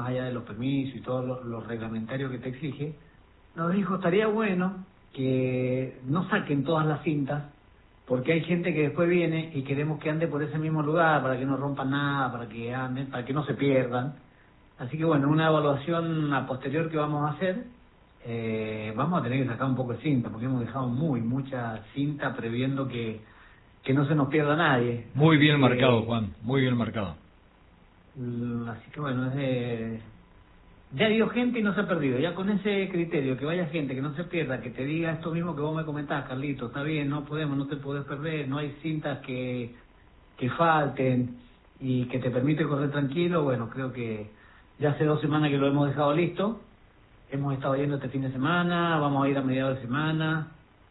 más allá de los permisos y todo lo reglamentario que te exige, nos dijo, estaría bueno que no saquen todas las cintas, porque hay gente que después viene y queremos que ande por ese mismo lugar para que no rompan nada, para que anden, para que no se pierdan. Así que bueno, una evaluación a posterior que vamos a hacer, vamos a tener que sacar un poco de cinta, porque hemos dejado mucha cinta previendo que no se nos pierda nadie. Muy bien marcado, Juan, muy bien marcado. Así que bueno, ya ha ido gente y no se ha perdido. Ya con ese criterio, que vaya gente, que no se pierda, que te diga esto mismo que vos me comentás, Carlito, está bien, no podemos, no te podés perder, no hay cintas que falten y que te permite correr tranquilo. Bueno, creo que ya hace 2 semanas que lo hemos dejado listo. Hemos estado yendo este fin de semana, vamos a ir a mediados de semana,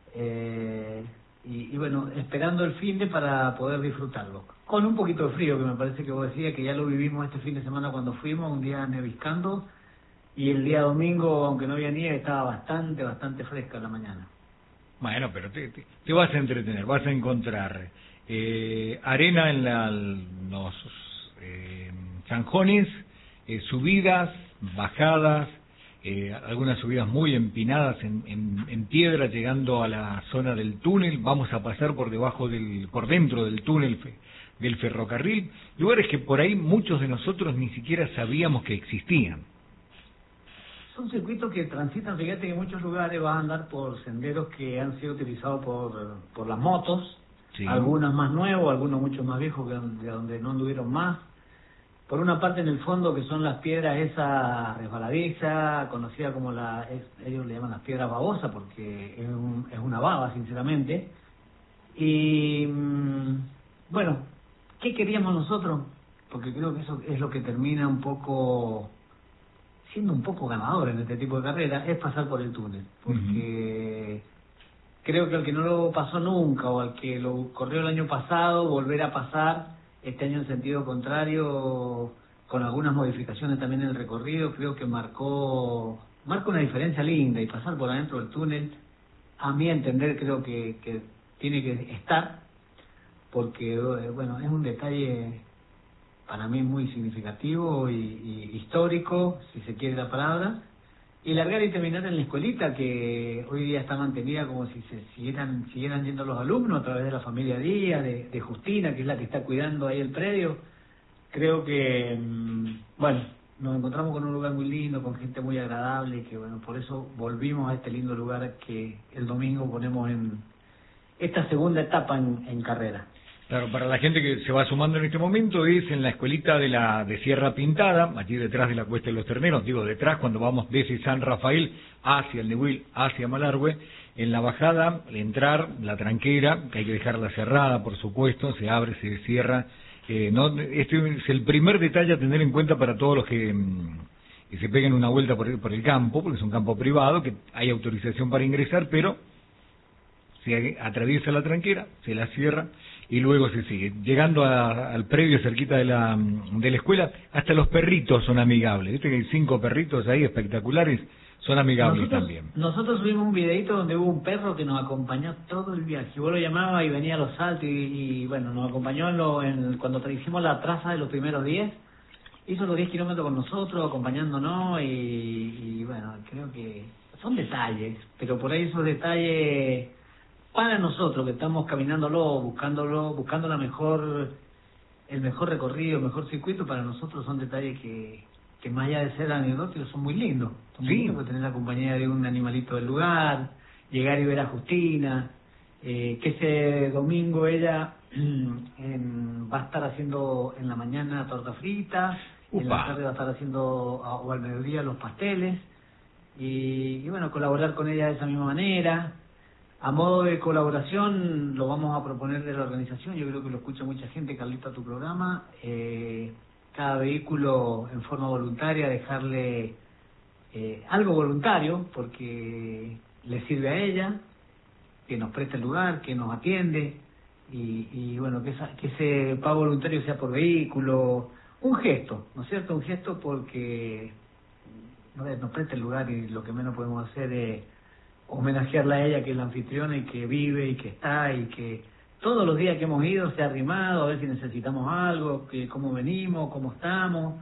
y bueno, esperando el fin de para poder disfrutarlo. Con un poquito de frío, que me parece que vos decías que ya lo vivimos este fin de semana cuando fuimos, un día neviscando, y el día domingo, aunque no había nieve, estaba bastante fresca en la mañana. Bueno, pero te vas a entretener, vas a encontrar arena en los zanjones, subidas, bajadas, algunas subidas muy empinadas en piedra, llegando a la zona del túnel. Vamos a pasar por dentro del túnel del ferrocarril, lugares que por ahí muchos de nosotros ni siquiera sabíamos que existían. Son circuitos que transitan, fíjate que en muchos lugares vas a andar por senderos que han sido utilizados por las motos, sí. Algunos más nuevos, algunos mucho más viejos, de donde no anduvieron más. Por una parte en el fondo, que son las piedras esas resbaladizas, conocidas como ellos le llaman las piedras babosas, porque es una baba, sinceramente. Y bueno, ¿qué queríamos nosotros? Porque creo que eso es lo que termina siendo un poco ganador en este tipo de carreras, es pasar por el túnel, porque creo que al que no lo pasó nunca, o al que lo corrió el año pasado, volver a pasar este año en sentido contrario, con algunas modificaciones también en el recorrido, creo que marca una diferencia linda, y pasar por adentro del túnel, a mi entender, creo que tiene que estar, porque bueno, es un detalle para mí muy significativo y histórico, si se quiere la palabra, y largar y terminar en la escuelita, que hoy día está mantenida como si se siguieran yendo los alumnos a través de la familia Díaz, de Justina, que es la que está cuidando ahí el predio. Creo que, bueno, nos encontramos con un lugar muy lindo, con gente muy agradable, y que bueno, por eso volvimos a este lindo lugar que el domingo ponemos en esta segunda etapa en carrera. Claro, para la gente que se va sumando en este momento, es en la escuelita de Sierra Pintada, allí detrás de la Cuesta de los Terneros, digo detrás, cuando vamos desde San Rafael hacia el Nehuil, hacia Malargüe. En la bajada, al entrar, la tranquera, que hay que dejarla cerrada, por supuesto, se abre, se cierra. Este es el primer detalle a tener en cuenta para todos los que se peguen una vuelta por el campo, porque es un campo privado, que hay autorización para ingresar, pero se atraviesa la tranquera, se la cierra y luego se sigue. Llegando al predio cerquita de la escuela, hasta los perritos son amigables. Viste que hay 5 perritos ahí espectaculares, son amigables también. Nosotros subimos un videito donde hubo un perro que nos acompañó todo el viaje. Vos lo llamabas y venía a los saltos y bueno, nos acompañó cuando hicimos la traza de los primeros 10. Hizo los 10 kilómetros con nosotros, acompañándonos, y bueno, creo que son detalles, pero por ahí esos detalles, para nosotros que estamos caminándolo, buscando el mejor recorrido, el mejor circuito, para nosotros son detalles que más allá de ser anecdóticos son muy lindos. Son muy lindos, tener la compañía de un animalito del lugar, llegar y ver a Justina, que ese domingo ella va a estar haciendo en la mañana torta frita, en la tarde va a estar haciendo, o al mediodía, los pasteles, y bueno, colaborar con ella de esa misma manera. A modo de colaboración, lo vamos a proponer de la organización, yo creo que lo escucha mucha gente, Carlito, a tu programa, cada vehículo en forma voluntaria, dejarle algo voluntario, porque le sirve a ella, que nos preste el lugar, que nos atiende, y bueno, que ese pago voluntario sea por vehículo, un gesto, ¿no es cierto? Un gesto, porque nos preste el lugar, y lo que menos podemos hacer es homenajearla a ella, que es la anfitriona y que vive y que está, y que todos los días que hemos ido se ha arrimado a ver si necesitamos algo, que cómo venimos, cómo estamos,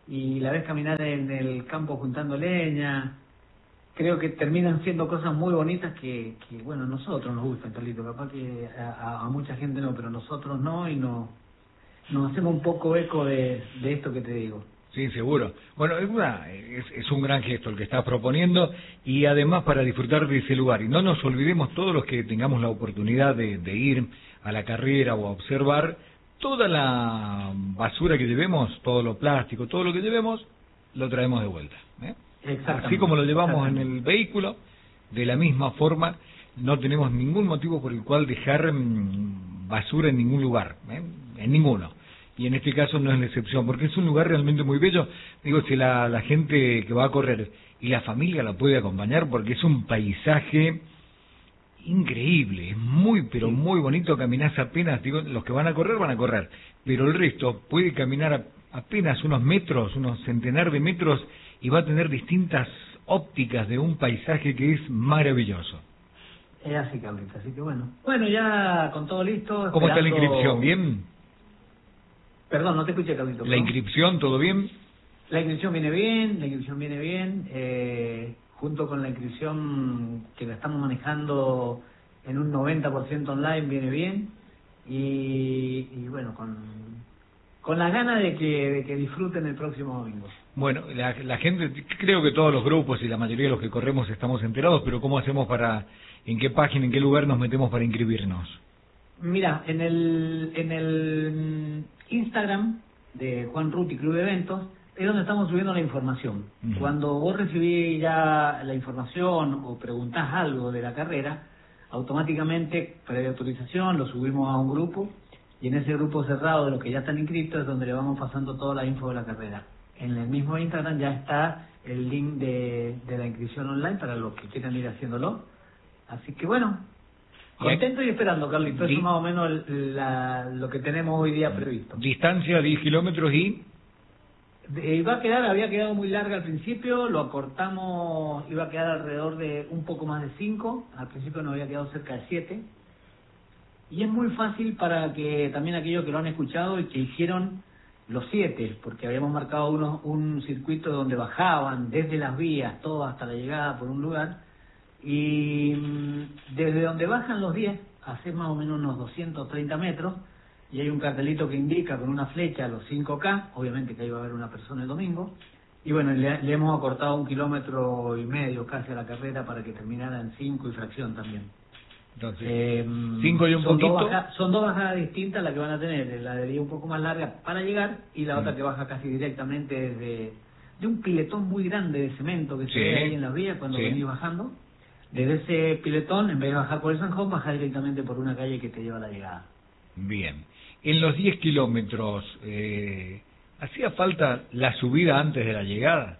y la ves caminar en el campo juntando leña. Creo que terminan siendo cosas muy bonitas que bueno, a nosotros nos gustan, Carlito. Capaz que a mucha gente no, pero nosotros no, y nos hacemos un poco eco de esto que te digo. Sí, seguro. Bueno, es un gran gesto el que estás proponiendo, y además para disfrutar de ese lugar. Y no nos olvidemos, todos los que tengamos la oportunidad de ir a la carrera o a observar, toda la basura que llevemos, todo lo plástico, todo lo que llevemos, lo traemos de vuelta. Así como lo llevamos en el vehículo, de la misma forma, no tenemos ningún motivo por el cual dejar basura en ningún lugar, en ninguno. Y en este caso no es la excepción, porque es un lugar realmente muy bello. Digo, si la gente que va a correr y la familia la puede acompañar, porque es un paisaje increíble, es muy, pero muy bonito. Caminás apenas, digo, los que van a correr, pero el resto puede caminar apenas unos metros, unos centenar de metros, y va a tener distintas ópticas de un paisaje que es maravilloso. Es así, Carlito, así que bueno. Bueno, ya con todo listo. ¿Cómo está la inscripción? ¿Bien? Perdón, no te escuché, Carlito. ¿La inscripción, todo bien? La inscripción viene bien, junto con la inscripción que la estamos manejando en un 90% online, viene bien, y bueno, con las ganas de que disfruten el próximo domingo. Bueno, la gente, creo que todos los grupos y la mayoría de los que corremos estamos enterados, pero ¿cómo hacemos en qué página, en qué lugar nos metemos para inscribirnos? Mira, en el Instagram de Juan Ruti Club de Eventos es donde estamos subiendo la información. Cuando vos recibís ya la información o preguntás algo de la carrera, automáticamente, previa autorización, lo subimos a un grupo, y en ese grupo cerrado de los que ya están inscritos es donde le vamos pasando toda la info de la carrera. En el mismo Instagram ya está el link de la inscripción online para los que quieran ir haciéndolo. Así que bueno, contento y esperando, Carlito. Eso es más o menos lo que tenemos hoy día previsto. Distancia 10 kilómetros y... había quedado muy larga al principio, lo acortamos, iba a quedar alrededor de un poco más de 5, al principio nos había quedado cerca de 7, y es muy fácil para que también aquellos que lo han escuchado y que hicieron los 7, porque habíamos marcado un circuito donde bajaban desde las vías, todo hasta la llegada por un lugar, y desde donde bajan los 10, hace más o menos unos 230 metros, y hay un cartelito que indica con una flecha los 5K, obviamente que ahí va a haber una persona el domingo, y bueno, le hemos acortado 1,5 kilómetros casi a la carrera para que terminara en 5 y fracción también. Entonces, 5 y un poquito. Son dos bajadas distintas las que van a tener, la de día un poco más larga para llegar, y la otra que baja casi directamente de un piletón muy grande de cemento que se ve ahí en las vías cuando venís bajando. Desde ese piletón, en vez de bajar por el Sanjón, bajar directamente por una calle que te lleva a la llegada. Bien. En los 10 kilómetros, ¿hacía falta la subida antes de la llegada?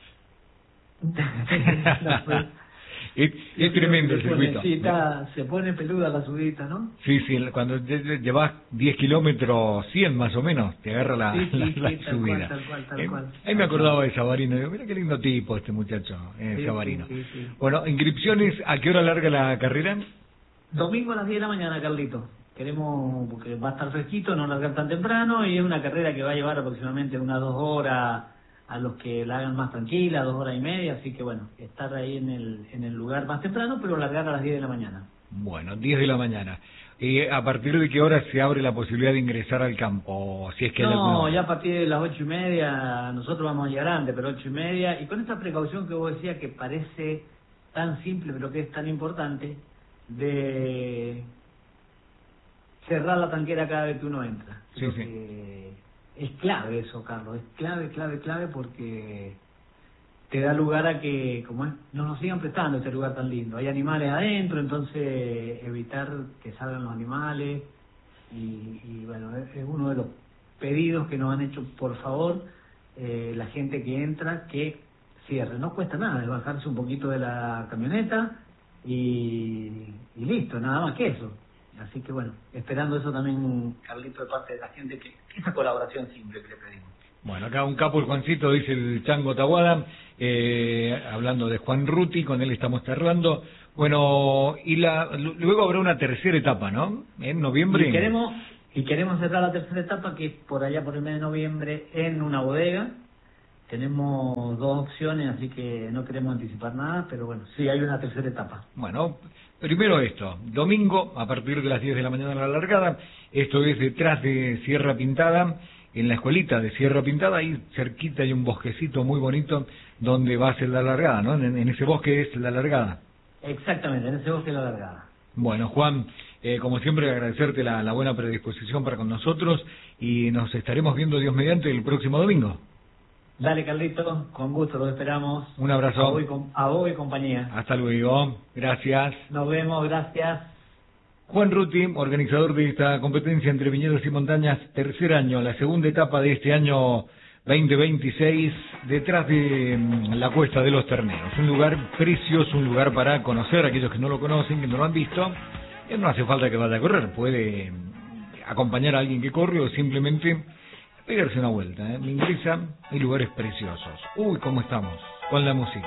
Es tremendo el circuito. Se pone peluda la subida, ¿no? Sí, cuando llevas 10 kilómetros, 100 más o menos, te agarra la subida. Tal cual. Ahí me acordaba de Sabarino, digo, mira qué lindo tipo este muchacho, Sabarino. Sí. Bueno, inscripciones, ¿a qué hora larga la carrera? Domingo a las 10 de la mañana, Carlito. Queremos, porque va a estar fresquito, no largar tan temprano, y es una carrera que va a llevar aproximadamente unas 2 horas a los que la hagan más tranquila, 2 horas y media, así que bueno, estar ahí en el lugar más temprano, pero largar a las 10 de la mañana. Bueno, 10 de la mañana. ¿Y a partir de qué hora se abre la posibilidad de ingresar al campo? Si es que ya a partir de las 8:30, nosotros vamos a llegar antes, pero 8:30, y con esta precaución que vos decías que parece tan simple, pero que es tan importante, de cerrar la tanquera cada vez que uno entra. Es clave eso, Carlos, es clave porque te da lugar a que, no nos sigan prestando este lugar tan lindo. Hay animales adentro, entonces evitar que salgan los animales, y bueno, es uno de los pedidos que nos han hecho, por favor, la gente que entra, que cierre. No cuesta nada, es bajarse un poquito de la camioneta y listo, nada más que eso. Así que bueno, esperando eso también, Carlito, de parte de la gente, que esa colaboración simple que le pedimos. Bueno, acá un capo, el Juancito, dice el Chango Tahuada, hablando de Juan Ruti, con él estamos charlando. Bueno, y luego habrá una tercera etapa, ¿no? En noviembre. Y queremos cerrar la tercera etapa, que es por allá por el mes de noviembre, en una bodega, Tenemos 2 opciones, así que no queremos anticipar nada, pero bueno, sí hay una tercera etapa. Bueno, primero esto, domingo a partir de las 10 de la mañana la largada, esto es detrás de Sierra Pintada, en la escuelita de Sierra Pintada, ahí cerquita hay un bosquecito muy bonito donde va a ser la largada, ¿no? En ese bosque es la largada. Exactamente, en ese bosque es la largada. Bueno, Juan, como siempre agradecerte la buena predisposición para con nosotros y nos estaremos viendo Dios mediante el próximo domingo. Dale, Carlito, con gusto, los esperamos. Un abrazo. A vos y compañía. Hasta luego, gracias. Nos vemos, gracias. Juan Ruti, organizador de esta competencia entre viñedos y montañas, tercer año, la segunda etapa de este año 2026, detrás de la Cuesta de los Terneros. Un lugar precioso, un lugar para conocer a aquellos que no lo conocen, que no lo han visto. No hace falta que vaya a correr, puede acompañar a alguien que corre o simplemente pegarse una vuelta. Me ingresa, hay lugares preciosos. Uy, cómo estamos con la música.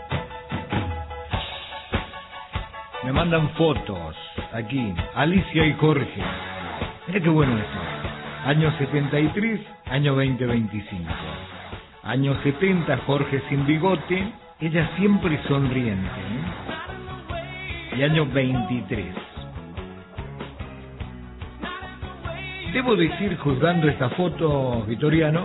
Me mandan fotos aquí, Alicia y Jorge. Mira qué bueno eso. Año 73, año 2025. Año 70, Jorge sin bigote, ella siempre sonriente. Y año 23. Debo decir, juzgando esta foto, Vitoriano,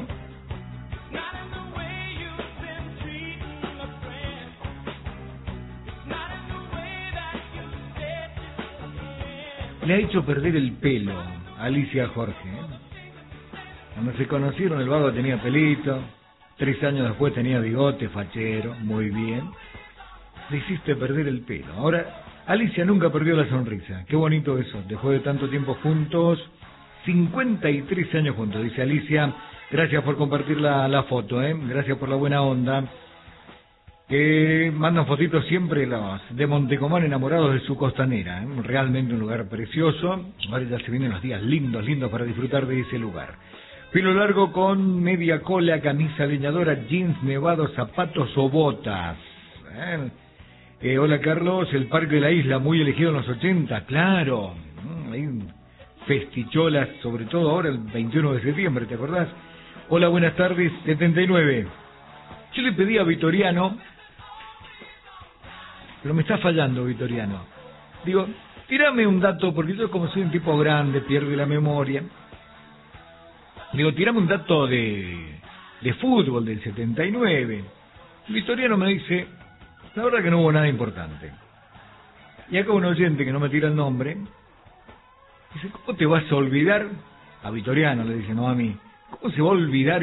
le ha hecho perder el pelo a Alicia Jorge. Cuando se conocieron, el vago tenía pelito, 3 años después tenía bigote, fachero, muy bien. Le hiciste perder el pelo. Ahora, Alicia nunca perdió la sonrisa. Qué bonito eso, después de tanto tiempo juntos, 53 años juntos, dice Alicia. Gracias por compartir la foto, gracias por la buena onda. Que mandan fotitos siempre los de Montecomán enamorados de su costanera, realmente un lugar precioso. Ahora ya se vienen los días lindos para disfrutar de ese lugar. Pelo largo con media cola, camisa leñadora, jeans nevados, zapatos o botas. Hola Carlos, el Parque de la Isla, muy elegido en los 80, claro. Hay festicholas, sobre todo ahora el 21 de septiembre, ¿te acordás? Hola, buenas tardes, 79. Yo le pedí a Vitoriano, pero me está fallando Vitoriano. Digo, tírame un dato, porque yo como soy un tipo grande, pierde la memoria. Digo, tírame un dato de fútbol del 79. Vitoriano me dice, la verdad que no hubo nada importante. Y acá un oyente que no me tira el nombre, dice, ¿cómo te vas a olvidar? A Vitoriano le dice, no a mí. ¿Cómo se va a olvidar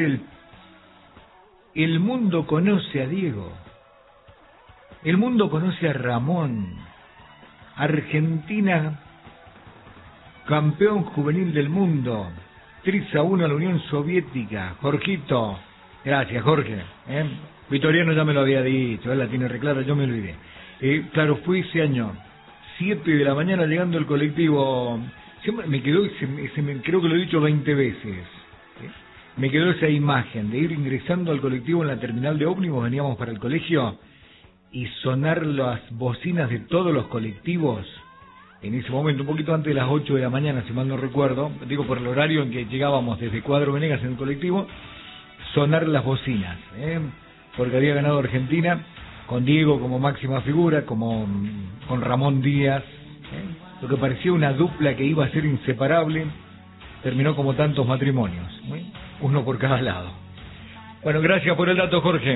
el mundo conoce a Diego? El mundo conoce a Ramón. Argentina, campeón juvenil del mundo. 3-1 a la Unión Soviética. Jorgito. Gracias, Jorge. Vitoriano ya me lo había dicho, él la tiene reclara, yo me olvidé. Claro, fue ese año, 7 de la mañana llegando el colectivo. Siempre me quedó, creo que lo he dicho 20 veces. Me quedó esa imagen de ir ingresando al colectivo en la terminal de ómnibus, veníamos para el colegio, y sonar las bocinas de todos los colectivos, en ese momento, un poquito antes de las 8 de la mañana, si mal no recuerdo, digo por el horario en que llegábamos desde Cuadro Venegas en el colectivo, sonar las bocinas, porque había ganado Argentina, con Diego como máxima figura, como con Ramón Díaz, lo que parecía una dupla que iba a ser inseparable, terminó como tantos matrimonios, uno por cada lado. Bueno, gracias por el dato, Jorge.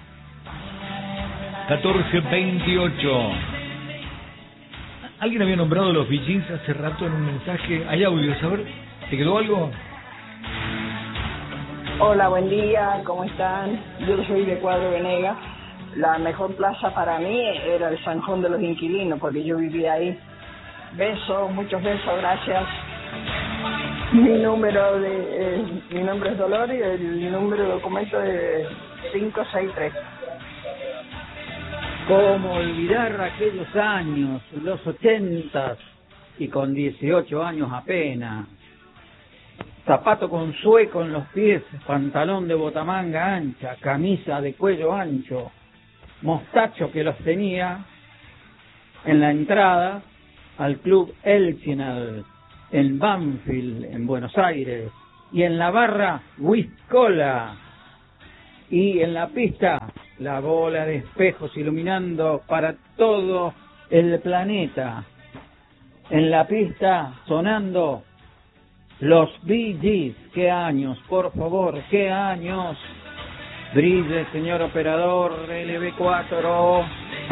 14:28. Alguien había nombrado los Bee Gees hace rato en un mensaje. Hay audios, a ver, ¿te quedó algo? Hola, buen día, ¿cómo están? Yo soy de Cuadro Venegas. La mejor plaza para mí era el Zanjón de los Inquilinos, porque yo vivía ahí. Besos, muchos besos, gracias. Mi nombre es Dolores y el número de documento es 563. ¿Cómo olvidar aquellos años, los 80, y con 18 años apenas? Zapato con sueco en los pies, pantalón de botamanga ancha, camisa de cuello ancho, mostacho que los tenía en la entrada al Club Elchinal, en Banfield, en Buenos Aires, y en la barra Whiskola. Y en la pista, la bola de espejos iluminando para todo el planeta. En la pista, sonando los Bee Gees. ¡Qué años, por favor, qué años! Brille, señor operador, LB4.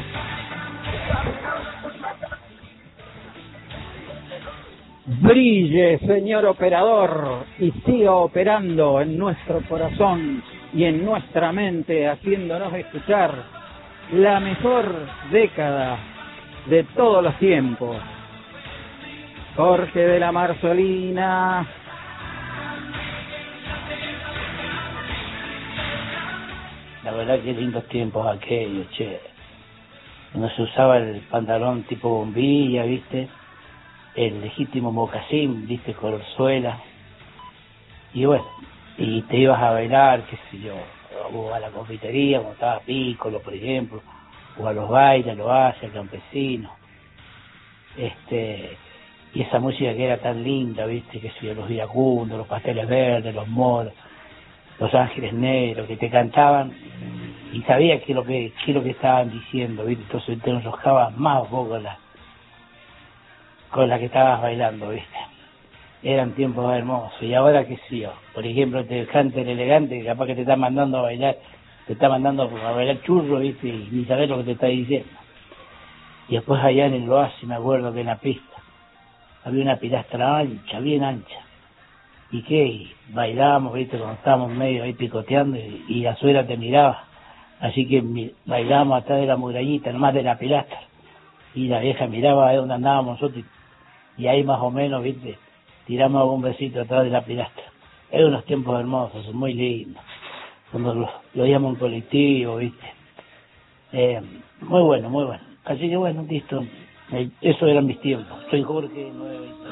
Brille, señor operador, y siga operando en nuestro corazón y en nuestra mente, haciéndonos escuchar la mejor década de todos los tiempos. Jorge de la Marzolina. La verdad que lindos tiempos aquellos, che. Cuando se usaba el pantalón tipo bombilla, ¿viste? El legítimo mocasín, ¿viste? Color suela. Y bueno, y te ibas a bailar, qué sé yo, o a la confitería, cuando estaba Piccolo, por ejemplo, o a los bailes, lo hace, al campesino. Y esa música que era tan linda, ¿viste? Que sé yo, los iracundos, los pasteles verdes, los moros, los ángeles negros, que te cantaban y sabías qué es lo que estaban diciendo, ¿viste? Entonces te enroscabas más vos con la que estabas bailando, ¿viste? Eran tiempos hermosos. Y ahora, qué sé yo, por ejemplo, te canta el elegante, que capaz que te está mandando a bailar, te está mandando a bailar churro, ¿viste? Y ni sabés lo que te está diciendo. Y después allá en el oasis, me acuerdo que en la pista había una pilastra ancha, bien ancha. ¿Y qué? Y bailábamos, ¿viste? Cuando estábamos medio ahí picoteando y la suegra te miraba. Así que bailábamos atrás de la murallita, nomás de la pilastra. Y la vieja miraba de dónde andábamos nosotros. Y ahí más o menos, ¿viste? Tiramos un besito atrás de la pilastra. Eran unos tiempos hermosos, muy lindos. Cuando lo íbamos en colectivo, ¿viste? Muy bueno, muy bueno. Así que bueno, listo. Eso eran mis tiempos. Soy Jorge 923.